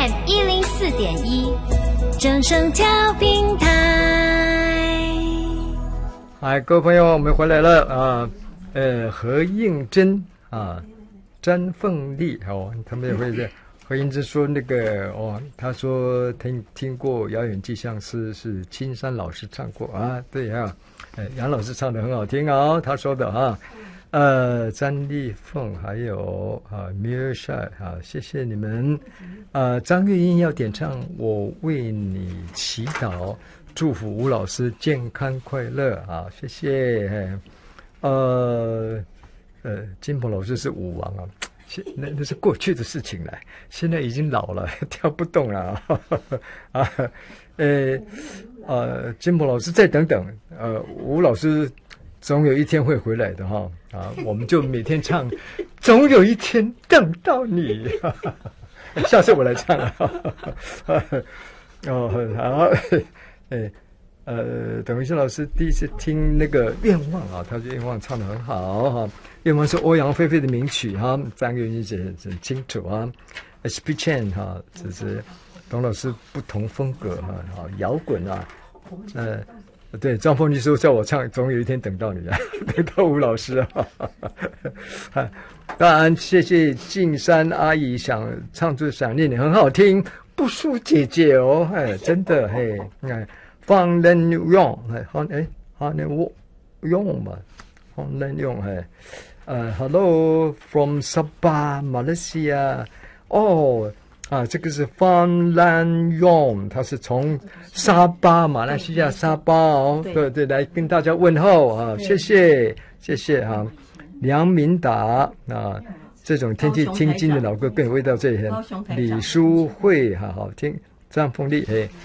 FM 104.1，正声调频台。 嗨，各位朋友，我们回来了啊！何应珍啊，詹凤丽哦，他们也会在。何应珍说那个他说听过《遥远寄相思》是青山老师唱过啊，对啊，杨老师唱得很好听哦，他说的啊。詹丽凤还有米尔夏啊，谢谢你们。张月英要点唱《我为你祈祷》，祝福吴老师健康快乐啊，谢谢。金鹏老师是舞王啊，那是过去的事情了，现在已经老了，跳不动了啊。金鹏老师再等等，吴老师总有一天会回来的哈啊，我们就每天唱，总有一天等到你。下次我来唱啊。好，等一下，老师第一次听那个愿望啊，他说愿望唱得很好哈。愿望是欧阳菲菲的名曲哈，张月英写很清楚啊。SP Chan 哈，这是董老师不同风格哈，摇滚啊，对，张凤丽说叫我唱，总有一天等到你啊，等到吴老师啊。当然，谢谢静山阿姨想唱出想念你，很好听，不输姐姐哦，真的放任用，放任用嘛，放任用Hello from Sabah Malaysia， 这个是方兰用，他是从沙巴马来西亚沙巴对，来跟大家问候啊，谢谢啊，梁明达啊，这种天气听经的老歌更有味道，这里李淑慧好听，张凤丽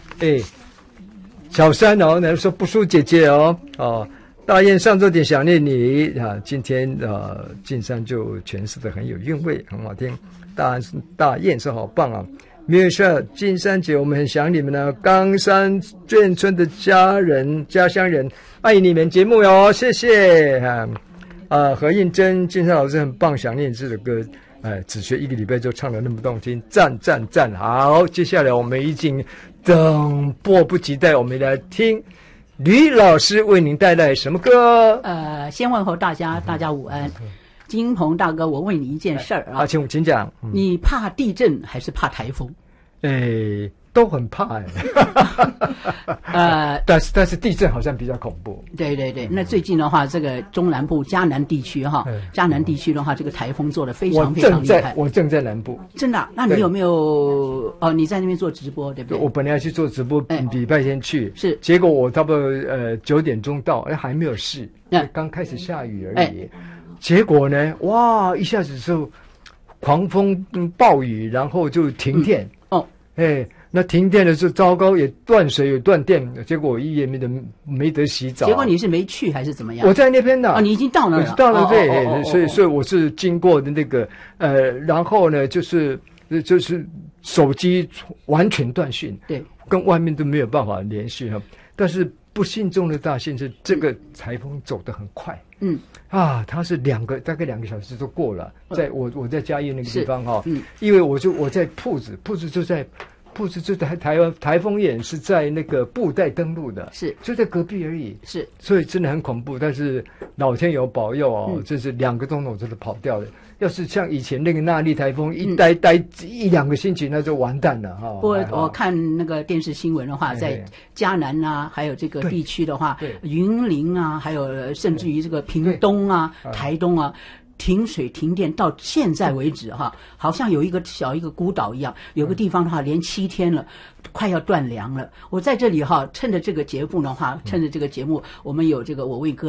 小山你说不输姐姐大雁上周点想念你啊，今天进山就诠释的很有韵味，很好听。大雁是好棒啊！米尔舍金山姐，我们很想你们呢。冈山眷村的家乡人，爱你们节目哟，谢谢何应珍金山老师很棒，想念这首歌，只学1个礼拜就唱得那么动听，赞！好，接下来我们已经等迫不及待，我们来听吕老师为您带来什么歌？ 先问候大家午安。金鹏大哥，我问你一件事儿啊， 请讲。 你怕地震还是怕台风？ 都很怕但是地震好像比较恐怖。 对，那最近的话，这个中南部嘉南地区的话，这个台风做得非常非常厉害。 我正在南部。 真的？那你有没有你在那边做直播，对不对？ 我本来要去做直播，礼拜天去， 是， 结果我差不多9点钟到，还没有事，刚开始下雨而已。结果呢，哇，一下子就狂风暴雨，然后就停电。那停电的就糟糕，也断水也断电，结果我一夜没得洗澡。 结果你是没去还是怎么样？ 我在那边的。 你已经到那儿了。 到了，对，所以我是经过的那个然后呢，就是手机完全断讯， 对， 跟外面都没有办法联系哈。但是不幸中的大幸是，这个台风走得很快。它是大概2个小时就过了。我在嘉义那个地方因为我在铺子就在台风眼是在那个布袋登陆的，是就在隔壁而已，是，所以真的很恐怖。但是老天有保佑这是2个钟头真的跑掉了。要是像以前那个纳莉台风待1-2个星期，那就完蛋了我看那个电视新闻的话，在嘉南啊，还有这个地区的话，云林啊，还有甚至于这个屏东啊、台东啊。停水停电到现在为止好像有一个孤岛一样，有个地方的话连7天了，快要断粮了。我在这里趁着这个节目的话，我们有这个我为歌